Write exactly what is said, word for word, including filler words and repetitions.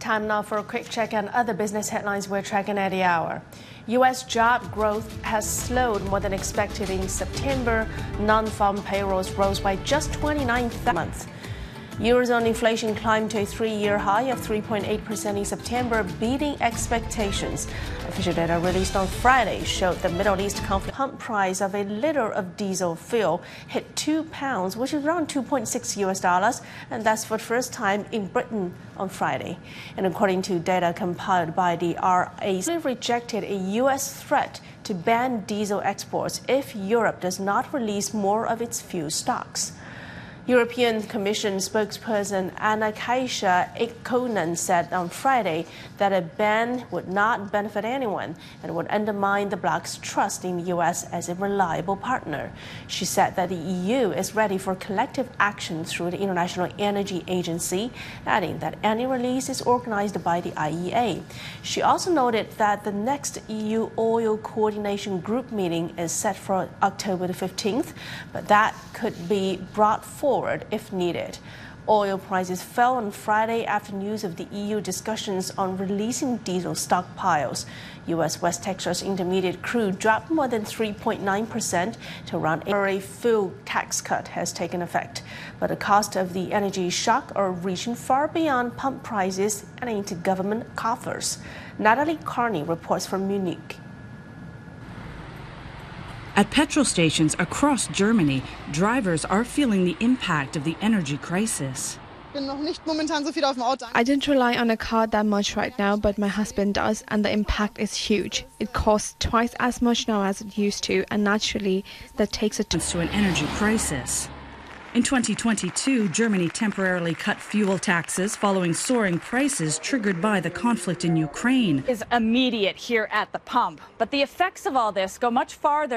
Time now for a quick check on other business headlines we're tracking at the hour. U S job growth has slowed more than expected in September. Non-farm payrolls rose by just twenty-nine thousand month. Eurozone inflation climbed to a three-year high of three point eight percent in September, beating expectations. Official data released on Friday showed the Middle East conflict pump price of a liter of diesel fuel hit two pounds, which is around two point six U S dollars, and that's for the first time in Britain on Friday. And according to data compiled by the R A C, it rejected a U S threat to ban diesel exports if Europe does not release more of its fuel stocks. European Commission spokesperson Anna-Kaisa Ikonen said on Friday that a ban would not benefit anyone and would undermine the bloc's trust in the U S as a reliable partner. She said that the E U is ready for collective action through the International Energy Agency, adding that any release is organized by the I E A. She also noted that the next E U Oil Coordination Group meeting is set for October the fifteenth, but that could be brought forward if needed. Oil prices fell on Friday after news of the E U discussions on releasing diesel stockpiles. U S West Texas Intermediate crude dropped more than three point nine percent to around a fuel tax cut has taken effect. But the cost of the energy shock are reaching far beyond pump prices and into government coffers. Natalie Carney reports from Munich. At petrol stations across Germany, drivers are feeling the impact of the energy crisis. I don't rely on a car that much right now, but my husband does, and the impact is huge. It costs twice as much now as it used to, and naturally, that takes a time to an energy crisis. In twenty twenty-two, Germany temporarily cut fuel taxes following soaring prices triggered by the conflict in Ukraine. Is immediate here at the pump, but the effects of all this go much farther.